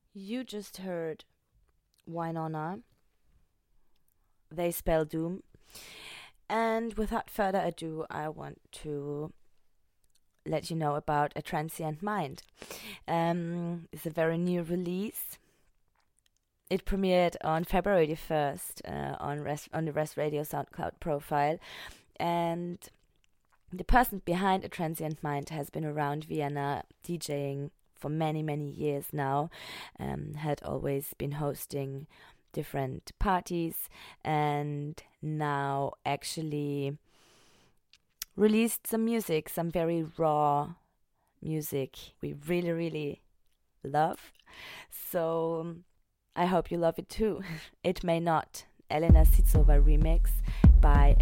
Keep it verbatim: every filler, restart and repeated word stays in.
You just heard Wynonna. They spell doom. And without further ado, I want to let you know about A Transient Mind. Um, it's a very new release. It premiered on February the first uh, on Rest, on the Rest Radio SoundCloud profile. And the person behind A Transient Mind has been around Vienna DJing for many, many years now. Um, had always been hosting different parties and now actually released some music, some very raw music we really, really love. So I hope you love it too. It May Not, Elena Sitsova remix by